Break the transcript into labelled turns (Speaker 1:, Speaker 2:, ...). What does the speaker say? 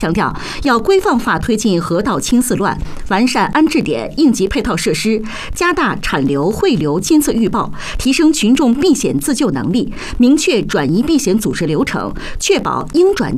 Speaker 1: 强调要规范化推进河道清四乱，完善安置点应急配套设施，加大产流汇流监测预报，提升群众避险自救能力，明确转移避险组织流程，确保应转